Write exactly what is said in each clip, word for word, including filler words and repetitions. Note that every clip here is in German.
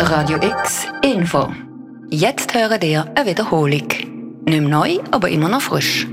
Radio X Info. Jetzt hören ihr eine Wiederholung. Nicht mehr neu, aber immer noch frisch.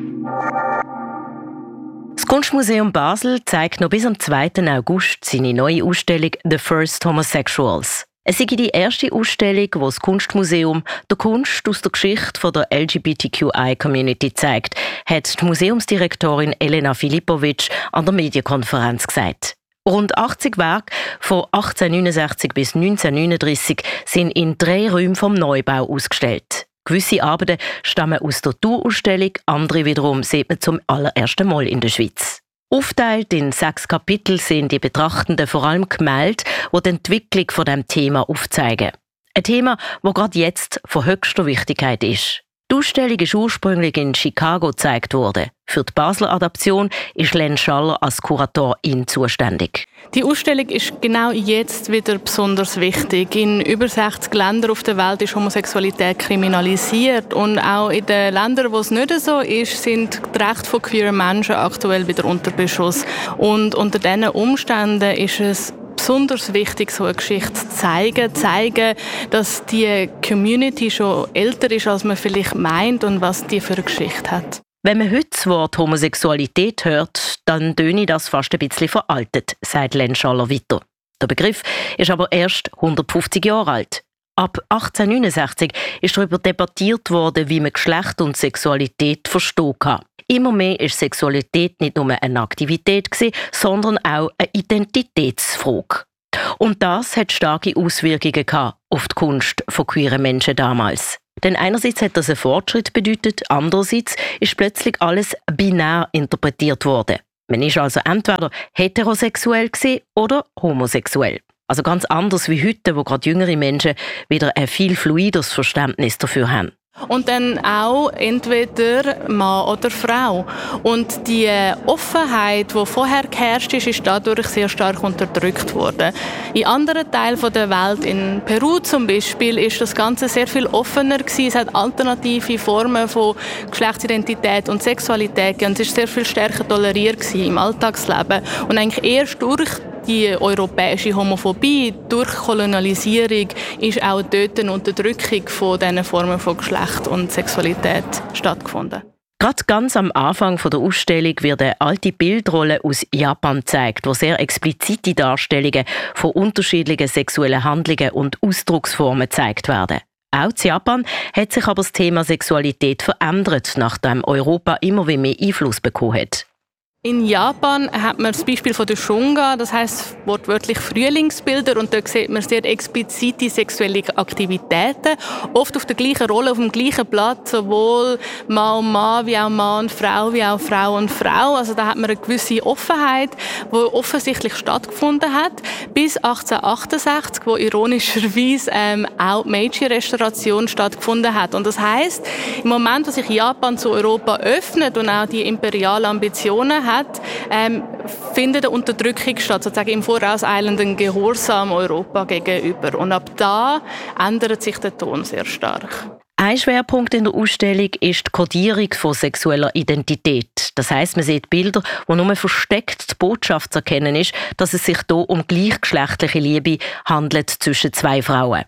Das Kunstmuseum Basel zeigt noch bis am zweiten August seine neue Ausstellung «The First Homosexuals». Es ist die erste Ausstellung, wo das Kunstmuseum der Kunst aus der Geschichte der L G B T Q I-Community zeigt, hat die Museumsdirektorin Elena Filipovic an der Medienkonferenz gesagt. Rund achtzig Werke von achtzehnhundertneunundsechzig bis neunzehnhundertneununddreißig sind in drei Räumen vom Neubau ausgestellt. Gewisse Arbeiten stammen aus der Tourausstellung, andere wiederum sieht man zum allerersten Mal in der Schweiz. Aufteilt in sechs Kapitel sind die Betrachtenden vor allem Gemälde, die die Entwicklung von diesem Thema aufzeigen. Ein Thema, das gerade jetzt von höchster Wichtigkeit ist. Die Ausstellung ist ursprünglich in Chicago gezeigt worden. Für die Basler Adaption ist Len Schaller als Kuratorin zuständig. Die Ausstellung ist genau jetzt wieder besonders wichtig. In über sechzig Ländern auf der Welt ist Homosexualität kriminalisiert. Und auch in den Ländern, wo es nicht so ist, sind die Rechte von queeren Menschen aktuell wieder unter Beschuss. Und unter diesen Umständen ist es besonders wichtig, so eine Geschichte zu zeigen, zeigen, dass die Community schon älter ist, als man vielleicht meint und was die für eine Geschichte hat. Wenn man heute das Wort Homosexualität hört, dann töne das fast ein bisschen veraltet, sagt Len Schaller weiter. Der Begriff ist aber erst hundertfünfzig Jahre alt. Ab achtzehnhundertneunundsechzig ist darüber debattiert worden, wie man Geschlecht und Sexualität verstehen kann. Immer mehr ist Sexualität nicht nur eine Aktivität gewesen, sondern auch eine Identitätsfrage. Und das hat starke Auswirkungen gehabt auf die Kunst von queeren Menschen damals. Denn einerseits hat das einen Fortschritt bedeutet, andererseits ist plötzlich alles binär interpretiert worden. Man ist also entweder heterosexuell gewesen oder homosexuell. Also ganz anders wie heute, wo gerade jüngere Menschen wieder ein viel fluideres Verständnis dafür haben. Und dann auch entweder Mann oder Frau. Und die Offenheit, die vorher geherrscht ist, ist dadurch sehr stark unterdrückt worden. In anderen Teilen der Welt, in Peru zum Beispiel, ist das Ganze sehr viel offener gewesen. Es hat alternative Formen von Geschlechtsidentität und Sexualität gegeben. Und es ist sehr viel stärker toleriert gewesen im Alltagsleben. Und eigentlich erst durch die europäische Homophobie, durch Kolonialisierung, ist auch dort eine Unterdrückung von diesen Formen von Geschlecht und Sexualität stattgefunden. Gerade ganz am Anfang der Ausstellung wird eine alte Bildrolle aus Japan gezeigt, wo sehr explizite Darstellungen von unterschiedlichen sexuellen Handlungen und Ausdrucksformen gezeigt werden. Auch in Japan hat sich aber das Thema Sexualität verändert, nachdem Europa immer mehr Einfluss bekommen hat. In Japan hat man das Beispiel von der Shunga, das heisst wortwörtlich Frühlingsbilder, und dort sieht man sehr explizite sexuelle Aktivitäten, oft auf der gleichen Rolle, auf dem gleichen Blatt, sowohl Mann und Mann, wie auch Mann und Frau, wie auch Frau und Frau. Also da hat man eine gewisse Offenheit, die offensichtlich stattgefunden hat, bis achtzehnhundertachtundsechzig, wo ironischerweise ähm, auch die Meiji-Restauration stattgefunden hat. Und das heisst, im Moment, wo sich Japan zu Europa öffnet und auch die imperialen Ambitionen hat, Hat, ähm, findet eine Unterdrückung statt, sozusagen im vorauseilenden Gehorsam Europa gegenüber. Und ab da ändert sich der Ton sehr stark. Ein Schwerpunkt in der Ausstellung ist die Kodierung von sexueller Identität. Das heisst, man sieht Bilder, wo nur versteckt die Botschaft zu erkennen ist, dass es sich hier um gleichgeschlechtliche Liebe handelt zwischen zwei Frauen.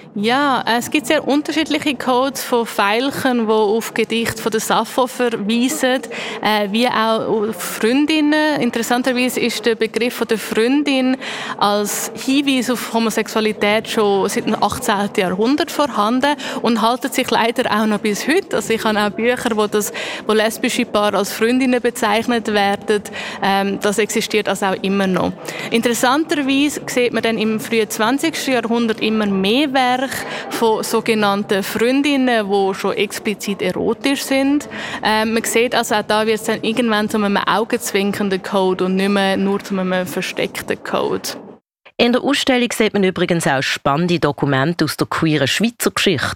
Ja, es gibt sehr unterschiedliche Codes von Veilchen, die auf Gedichte von der Sappho verweisen, äh, wie auch auf Freundinnen. Interessanterweise ist der Begriff von der Freundin als Hinweis auf Homosexualität schon seit dem achtzehnten Jahrhundert vorhanden und haltet sich leider auch noch bis heute. Also ich habe auch Bücher, wo, das, wo lesbische Paare als Freundinnen bezeichnet werden. Ähm, das existiert also auch immer noch. Interessanterweise sieht man dann im frühen zwanzigsten Jahrhundert immer mehr Werke von sogenannten Freundinnen, die schon explizit erotisch sind. Ähm, man sieht also auch da wird es dann irgendwann zu einem augenzwinkernden Code und nicht mehr nur zu einem versteckten Code. In der Ausstellung sieht man übrigens auch spannende Dokumente aus der queeren Schweizer Geschichte.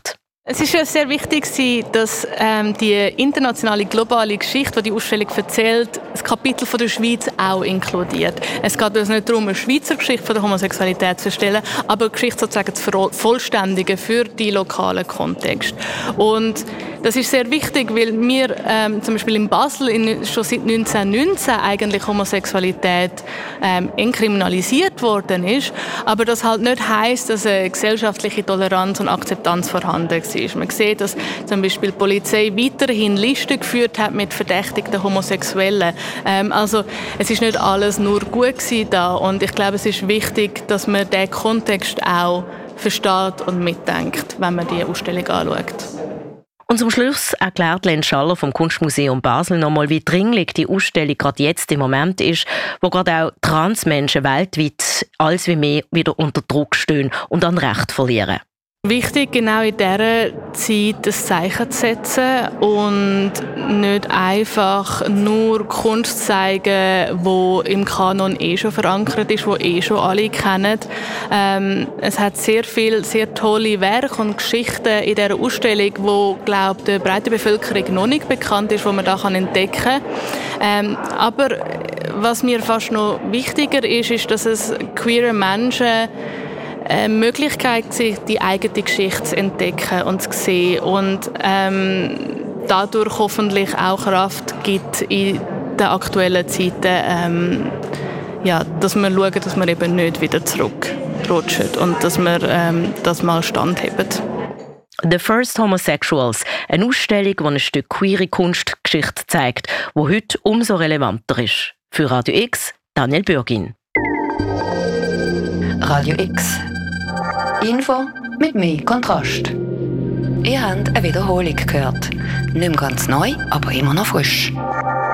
Es ist ja sehr wichtig, dass ähm, die internationale, globale Geschichte, die die Ausstellung erzählt, das Kapitel von der Schweiz auch inkludiert. Es geht also nicht darum, eine Schweizer Geschichte von der Homosexualität zu erstellen, aber eine Geschichte sozusagen zu vervollständigen für die lokalen Kontext. Und das ist sehr wichtig, weil wir ähm, zum Beispiel in Basel in, schon seit neunzehnhundertneunzehn eigentlich Homosexualität ähm, entkriminalisiert worden ist, aber das halt nicht heisst, dass eine gesellschaftliche Toleranz und Akzeptanz vorhanden ist. Man sieht, dass zum Beispiel die Polizei weiterhin Listen geführt hat mit verdächtigten Homosexuellen. Ähm, also es ist nicht alles nur gut gewesen da und ich glaube, es ist wichtig, dass man diesen Kontext auch versteht und mitdenkt, wenn man die Ausstellung anschaut. Und zum Schluss erklärt Len Schaller vom Kunstmuseum Basel nochmal, wie dringlich die Ausstellung gerade jetzt im Moment ist, wo gerade auch Transmenschen weltweit alles wie mehr wieder unter Druck stehen und an Recht verlieren. Wichtig, genau in dieser Zeit ein Zeichen zu setzen und nicht einfach nur Kunst zu zeigen, die im Kanon eh schon verankert ist, die eh schon alle kennen. Ähm, es hat sehr viele, sehr tolle Werke und Geschichten in dieser Ausstellung, die, glaube ich, der breiten Bevölkerung noch nicht bekannt ist, die man da entdecken kann. Ähm, aber was mir fast noch wichtiger ist, ist, dass es queere Menschen eine Möglichkeit, sich die eigene Geschichte zu entdecken und zu sehen und ähm, dadurch hoffentlich auch Kraft gibt in den aktuellen Zeiten, ähm, ja, dass wir schauen, dass wir eben nicht wieder zurückrutschen und dass wir ähm, das mal standheben. The First Homosexuals, eine Ausstellung, die ein Stück queere Kunstgeschichte zeigt, die heute umso relevanter ist. Für Radio X, Daniel Bürgin. Radio X. Info mit mehr Kontrast. Ihr habt eine Wiederholung gehört. Nicht mehr ganz neu, aber immer noch frisch.